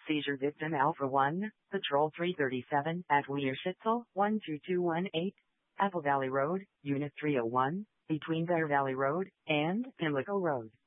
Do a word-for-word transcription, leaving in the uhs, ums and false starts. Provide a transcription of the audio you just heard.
Seizure victim Alpha one, Patrol three thirty-seven at Weierschitzel, one two two one eight, Apple Valley Road, Unit three oh one, between Bear Valley Road and Pimlico Road.